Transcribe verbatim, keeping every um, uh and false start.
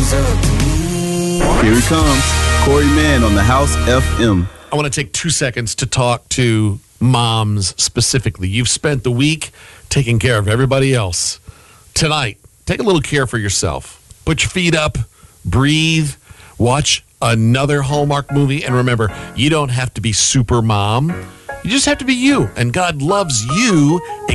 Here he comes, Corey Mann on the House F M. I want to take two seconds to talk to moms specifically. You've spent the week taking care of everybody else. Tonight, take a little care for yourself. Put your feet up, breathe, watch another Hallmark movie, and remember, you don't have to be super mom. You just have to be you, and God loves you